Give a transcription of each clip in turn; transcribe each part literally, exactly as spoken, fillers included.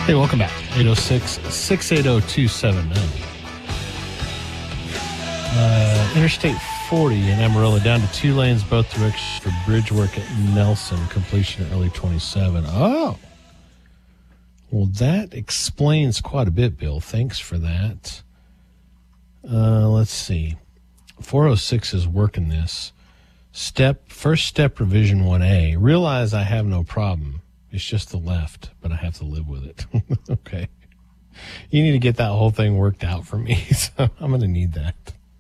Hey, welcome back. eight oh six, six eight oh, two seven nine. Uh, Interstate forty in Amarillo down to two lanes both directions for bridge work at Nelson. Completion early twenty-seven. Oh. Well, that explains quite a bit, Bill. Thanks for that. Uh, let's see. four oh six is working this. Step First step revision one A. Realize I have no problem. It's just the left, but I have to live with it. Okay. You need to get that whole thing worked out for me, so I'm going to need that.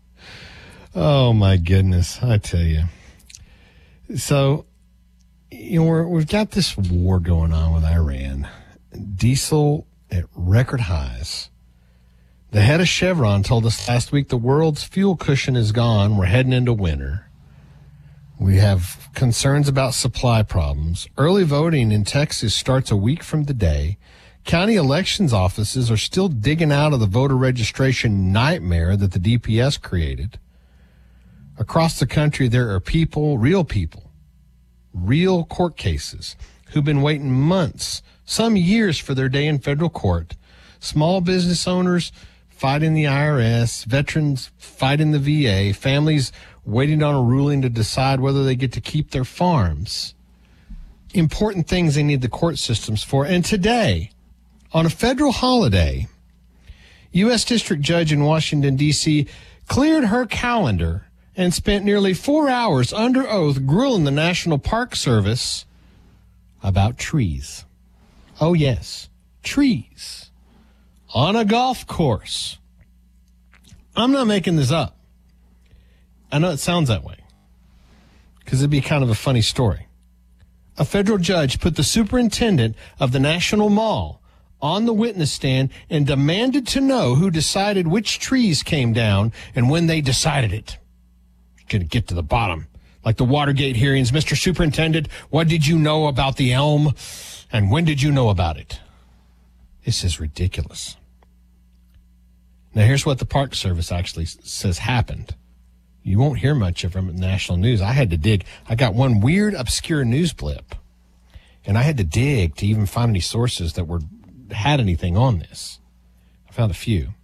Oh, my goodness. I tell you. So, you know, we're, we've got this war going on with Iran. Diesel at record highs. The head of Chevron told us last week the world's fuel cushion is gone. We're heading into winter. We have concerns about supply problems. Early voting in Texas starts a week from today. County elections offices are still digging out of the voter registration nightmare that the D P S created. Across the country, there are people, real people, real court cases who've been waiting months, some years for their day in federal court. Small business owners fighting the I R S, veterans fighting the V A, families waiting on a ruling to decide whether they get to keep their farms. Important things they need the court systems for. And today, on a federal holiday, U S District Judge in Washington, D C cleared her calendar and spent nearly four hours under oath grilling the National Park Service about trees. Oh, yes, trees on a golf course. I'm not making this up. I know it sounds that way because it'd be kind of a funny story. A federal judge put the superintendent of the National Mall on the witness stand and demanded to know who decided which trees came down and when they decided it. Going to get to the bottom. Like the Watergate hearings, Mister Superintendent, what did you know about the elm and when did you know about it? This is ridiculous. Now, here's what the Park Service actually says happened. You won't hear much of them in national news. I had to dig. I got one weird, obscure news blip, and I had to dig to even find any sources that were had anything on this. I found a few.